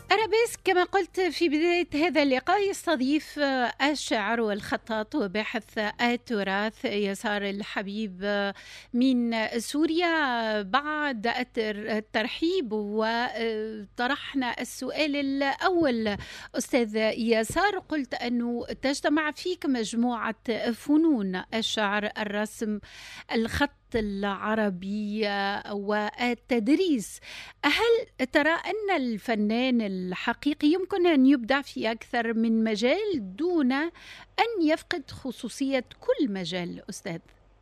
أرابيسك كما قلت في بداية هذا اللقاء يستضيف الشاعر والخطاط وباحث التراث يسار الحبيب من سوريا. بعد الترحيب وطرحنا السؤال الأول أستاذ يسار، قلت أنه تجتمع فيك مجموعة فنون: الشعر، الرسم، الخط العربي والتدريس. هل ترى أن الفنان الحقيقي يمكن أن يبدع في أكثر من مجال دون أن يفقد خصوصية كل مجال أستاذ؟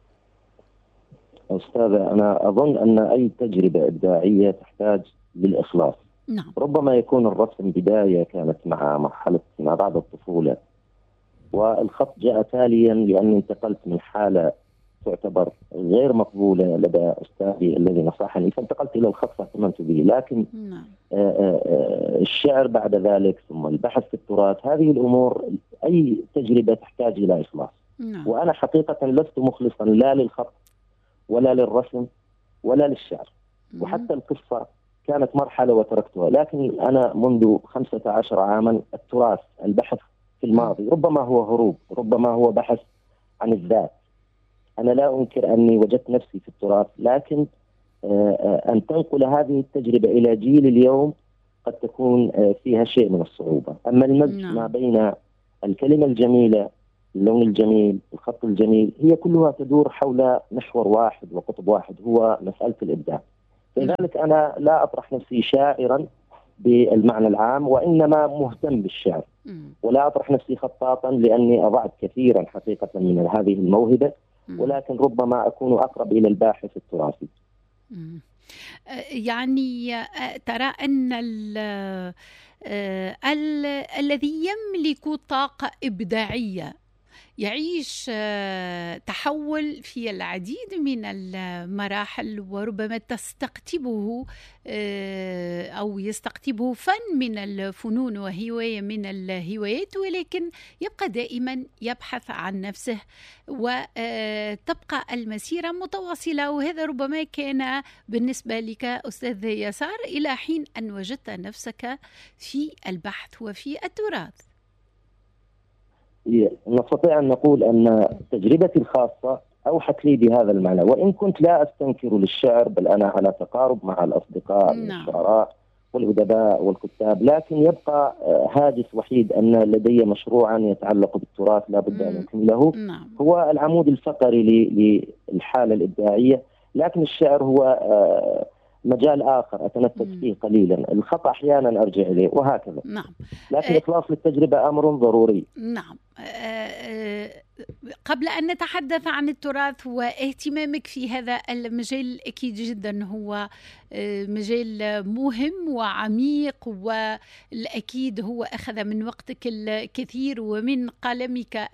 أستاذة، أنا أظن أن أي تجربة إبداعية تحتاج للإخلاص. نعم. ربما يكون الرسم بداية كانت مع بعد الطفولة، والخط جاء تاليا لأني انتقلت من حالة تعتبر غير مقبولة لدى أستاذي الذي نصحني، فانتقلت إلى الخط فاهتممت به. لكن الشعر بعد ذلك، ثم البحث في التراث، هذه الأمور أي تجربة تحتاج إلى إخلاص. وأنا حقيقة لست مخلصا لا للخط ولا للرسم ولا للشعر. وحتى القصة كانت مرحلة وتركتها، لكن أنا منذ 15 عاما التراث، البحث في الماضي، ربما هو هروب، ربما هو بحث عن الذات. أنا لا أنكر أني وجدت نفسي في التراث، لكن أن تنقل هذه التجربة إلى جيل اليوم قد تكون فيها شيء من الصعوبة. أما المزج ما بين الكلمة الجميلة، اللون الجميل، الخط الجميل، هي كلها تدور حول محور واحد وقطب واحد، هو مسألة الإبداع. لذلك أنا لا أطرح نفسي شاعرا بالمعنى العام، وإنما مهتم بالشعر. ولا أطرح نفسي خطاطا لأني أضعت كثيرا حقيقة من هذه الموهبة، ولكن ربما أكون أقرب إلى الباحث التراثي. يعني ترى أن الذي يملك طاقة إبداعية يعيش تحول في العديد من المراحل، وربما تستقطبه أو يستقطبه فن من الفنون وهواية من الهوايات، ولكن يبقى دائما يبحث عن نفسه وتبقى المسيرة متواصلة. وهذا ربما كان بالنسبة لك أستاذ يسار إلى حين أن وجدت نفسك في البحث وفي التراث. نستطيع أن نقول أن تجربتي الخاصة أوحت لي بهذا المعنى، وإن كنت لا أستنكر للشعر، بل أنا على تقارب مع الأصدقاء من الشعراء والأدباء والكتاب، لكن يبقى هاجس وحيد أن لدي مشروعا يتعلق بالتراث لا بد أن أكمله. هو العمود الفقري للحالة الإبداعية، لكن الشعر هو مجال آخر أتنفس فيه قليلا. الخطأ أحيانا أرجع إليه وهكذا. لكن إخلاص للتجربة أمر ضروري. قبل أن نتحدث عن التراث واهتمامك في هذا المجال، أكيد جدا هو مجال مهم وعميق، والأكيد هو أخذ من وقتك الكثير ومن قلمك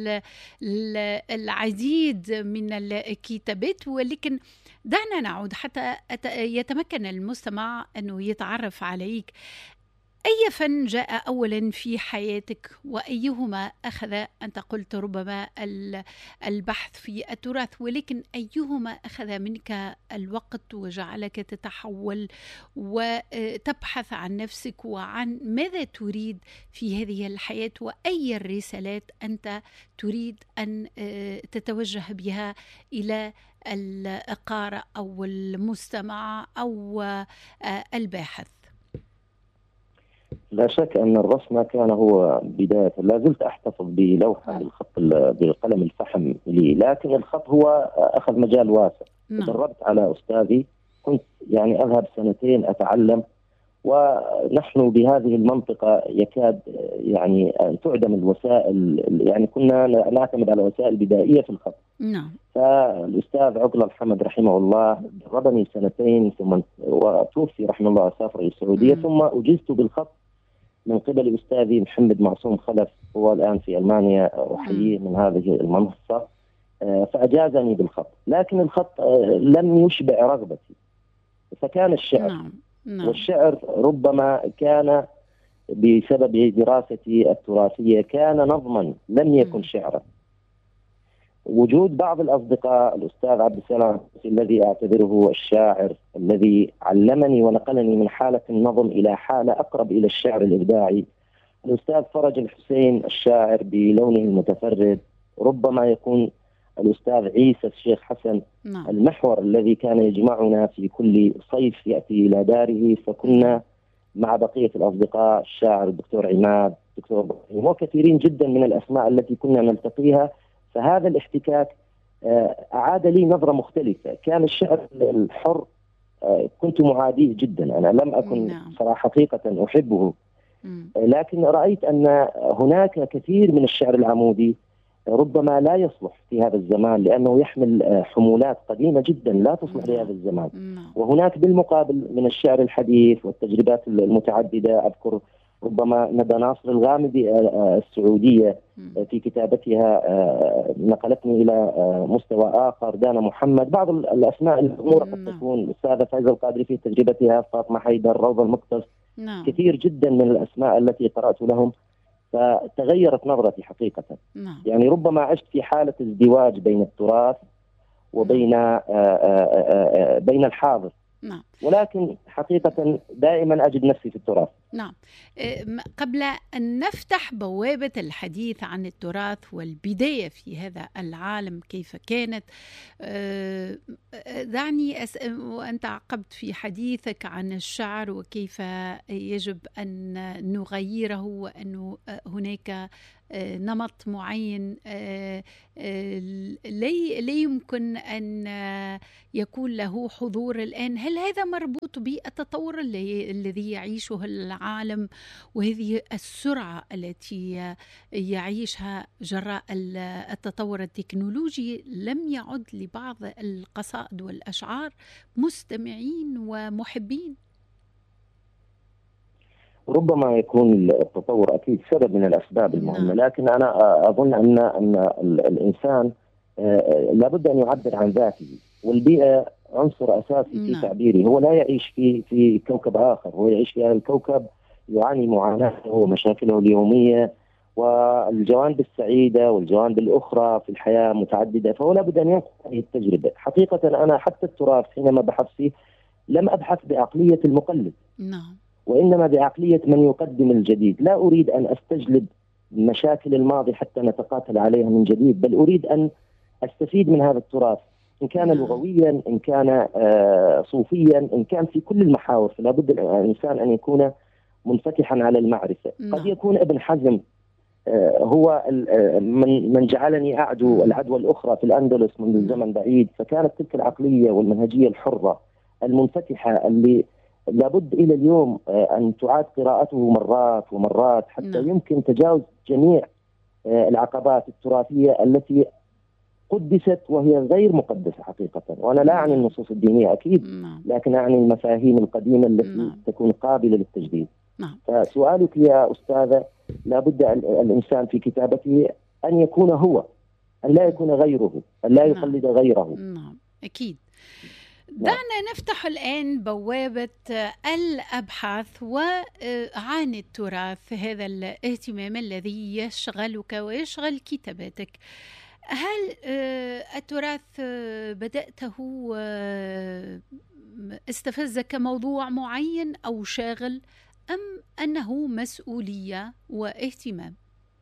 العديد من الكتابات. ولكن دعنا نعود حتى يتمكن المستمع أنه يتعرف عليك. أي فن جاء أولا في حياتك، وأيهما أخذ؟ أنت قلت ربما البحث في التراث، ولكن أيهما أخذ منك الوقت وجعلك تتحول وتبحث عن نفسك وعن ماذا تريد في هذه الحياة، وأي الرسالات أنت تريد أن تتوجه بها إلى القارئ أو المستمع أو الباحث؟ لا شك أن الرسم كان هو بداية. لا زلت أحتفظ بلوحة بالخط بالقلم الفحم لي، لكن الخط هو أخذ مجال واسع. تدربت على أستاذي، كنت يعني أذهب 2 أتعلم، ونحن بهذه المنطقة يكاد يعني أن تعدم الوسائل، يعني كنا نعتمد على وسائل بدائية في الخط. فالأستاذ عقل الحمد رحمه الله دربني 2 ثم وتوفي رحمه الله، سافر إلى السعودية، ثم أجزت بالخط من قبل أستاذي محمد معصوم خلف، هو الآن في ألمانيا، أحييه من هذه المنصة. فأجازني بالخط، لكن الخط لم يشبع رغبتي، فكان الشعر. والشعر ربما كان بسبب دراستي التراثية كان نظما لم يكن شعرا. وجود بعض الأصدقاء، الأستاذ عبد السلام الذي أعتبره الشاعر الذي علمني ونقلني من حالة النظم إلى حالة أقرب إلى الشعر الإبداعي، الأستاذ فرج الحسين الشاعر بلونه المتفرد، ربما يكون الأستاذ عيسى الشيخ حسن المحور الذي كان يجمعنا في كل صيف يأتي إلى داره، فكنا مع بقية الأصدقاء الشاعر الدكتور عماد، الدكتور إبراهيم، وكثيرين جدا من الأسماء التي كنا نلتقيها. فهذا الاحتكاك أعاد لي نظرة مختلفة. كان الشعر الحر كنت معاديه جدا، أنا لم أكن صراحة حقيقة أحبه، لكن رأيت أن هناك كثير من الشعر العمودي ربما لا يصلح في هذا الزمان، لأنه يحمل حمولات قديمة جدا لا تصلح لهذا الزمان. وهناك بالمقابل من الشعر الحديث والتجربات المتعددة، أذكر ربما ندى ناصر الغامدي السعودية في كتابتها نقلتني إلى مستوى آخر، دانا محمد، بعض الأسماء الأمور قد تكون الأستاذة فايزة القادري في تجربتها، فاطمة حيدر، روضة المقتص، كثير جدا من الأسماء التي قرأت لهم، فتغيرت نظرتي حقيقة. يعني ربما عشت في حالة ازدواج بين التراث وبين بين الحاضر. ولكن حقيقة دائما أجد نفسي في التراث. نعم. قبل أن نفتح بوابة الحديث عن التراث والبداية في هذا العالم كيف كانت، دعني وأنت عقبت في حديثك عن الشعر وكيف يجب أن نغيره، وأنه هناك نمط معين لا يمكن أن يكون له حضور الآن. هل هذا مربوط بالتطور الذي يعيشه العالم وهذه السرعة التي يعيشها جراء التطور التكنولوجي؟ لم يعد لبعض القصائد والأشعار مستمعين ومحبين. ربما يكون التطور أكيد سبب من الأسباب المهمة، لكن أنا أظن أن الإنسان لابد أن يعبر عن ذاته، والبيئة عنصر أساسي في تعبيره. هو لا يعيش في كوكب آخر، هو يعيش في هذا الكوكب، يعاني معاناته ومشاكله اليومية، والجوانب السعيدة والجوانب الأخرى في الحياة متعددة، فهو لابد أن ينقل هذه التجربة. حقيقة أنا حتى التراث حينما بحثت فيه لم أبحث بعقلية المقلد، وإنما بعقلية من يقدم الجديد. لا أريد أن أستجلب مشاكل الماضي حتى نتقاتل عليها من جديد، بل أريد أن أستفيد من هذا التراث، إن كان لغويا، إن كان صوفيا، إن كان في كل المحاور. فلا بد الإنسان أن يكون منفتحا على المعرفة. قد يكون ابن حزم هو من جعلني أعدو العدوى الأخرى في الأندلس منذ زمن بعيد، فكانت تلك العقلية والمنهجية الحرة المنفتحة اللي لابد إلى اليوم أن تعاد قراءته مرات ومرات حتى يمكن تجاوز جميع العقبات التراثية التي قدست وهي غير مقدسة حقيقة. وأنا لا أعني النصوص الدينية أكيد، لكن أعني المفاهيم القديمة التي تكون قابلة للتجديد. فسؤالك يا أستاذة، لابد الإنسان في كتابته أن يكون هو، أن لا يكون غيره، أن لا يقلد غيره. أكيد. دعنا نفتح الآن بوابة الأبحاث وعن التراث، هذا الاهتمام الذي يشغلك ويشغل كتاباتك. هل التراث بدأته استفزك موضوع معين أو شاغل، أم أنه مسؤولية واهتمام؟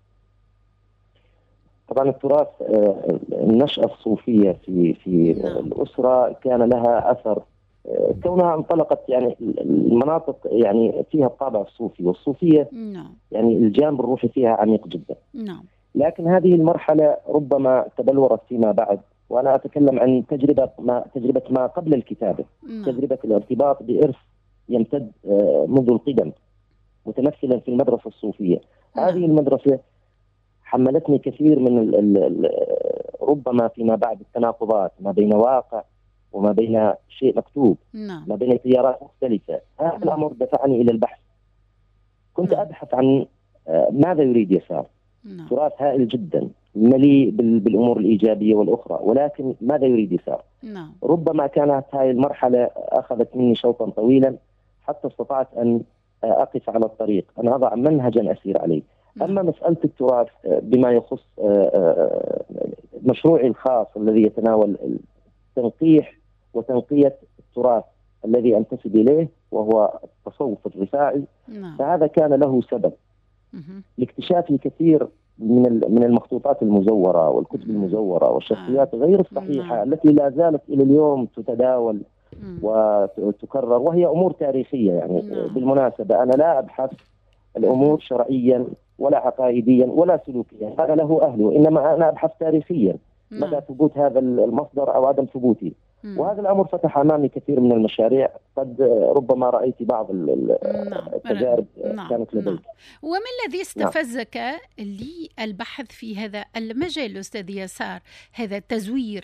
طبعا التراث، النشأة الصوفية في الأسرة كان لها أثر، كونها انطلقت يعني المناطق يعني فيها الطابع الصوفي، والصوفية يعني الجانب الروحي فيها عميق جدا. لكن هذه المرحلة ربما تبلورت فيما بعد، وأنا أتكلم عن تجربة ما قبل الكتابة، تجربة الارتباط بإرث يمتد منذ القدم، متمثلا في المدرسة الصوفية. هذه المدرسة حملتني كثير من ربما فيما بعد التناقضات ما بين واقع وما بين شيء مكتوب، ما بين تيارات مختلفة. هذا الأمر دفعني إلى البحث. كنت أبحث عن ماذا يريد يسار. تراث هائل جدا مليء بالأمور الإيجابية والأخرى، ولكن ماذا يريد يسار؟ ربما كانت هذه المرحلة أخذت مني شوطا طويلا حتى استطعت أن أقف على الطريق، أن أضع منهجا أسير عليه. أما مسألة التراث بما يخص مشروعي الخاص الذي يتناول تنقيح وتنقية التراث الذي أنتسب إليه وهو التصوف الرفاعي، فهذا كان له سبب لاكتشاف الكثير من المخطوطات المزورة والكتب المزورة والشخصيات غير الصحيحة التي لا زالت إلى اليوم تتداول وتكرر، وهي أمور تاريخية. يعني بالمناسبة أنا لا أبحث الأمور شرعيا ولا عقائديا ولا سلوكيا، هذا له أهله، إنما أنا أبحث تاريخيا مدى ثبوت هذا المصدر أو عدم ثبوته. وهذا الأمر فتح أمامي كثير من المشاريع، قد ربما رأيت بعض التجارب كانت لديك. وما الذي استفزك للبحث في هذا المجال أستاذ يسار، هذا التزوير؟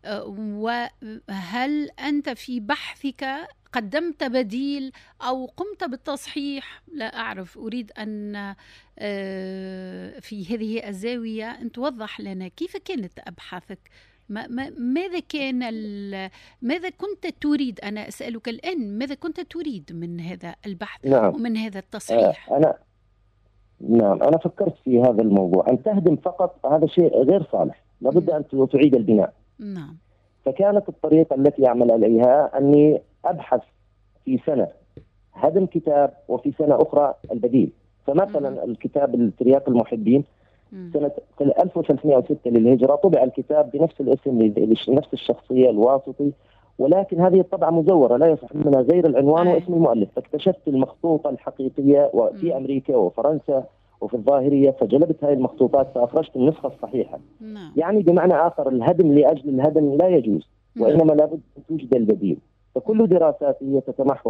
وهل أنت في بحثك قدمت بديل أو قمت بالتصحيح؟ لا أعرف، أريد أن في هذه الزاوية أن توضح لنا كيف كانت أبحاثك، ماذا كنت تريد؟ أنا أسألك الآن، ماذا كنت تريد من هذا البحث ومن هذا التصحيح؟ أنا فكرت في هذا الموضوع أن تهدم فقط، هذا شيء غير صالح، لابد أن تعيد البناء. فكانت الطريقة التي أعمل عليها أني أبحث في سنة هدم كتاب وفي سنة أخرى البديل. فمثلا الكتاب الترياق المحبين سنة 1306 للهجرة طبع الكتاب بنفس الاسم لنفس الشخصية الواسطي، ولكن هذه الطبعة مزورة لا يصح منها غير العنوان واسم المؤلف. فاكتشفت المخطوطة الحقيقية في أمريكا وفرنسا وفي الظاهرية، فجلبت هذه المخطوطات فأخرجت النسخة الصحيحة. يعني بمعنى آخر الهدم لأجل الهدم لا يجوز، وإنما لابد أن توجد البديل. فكل دراساتي تتمحور